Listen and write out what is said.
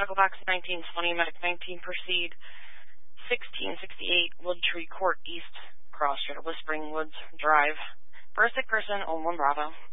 Tackle Box 1920, Medic 19, proceed 1668 Wood Tree Court East, Cross Street, Whispering Woods Drive. First sick person, 1 Bravo.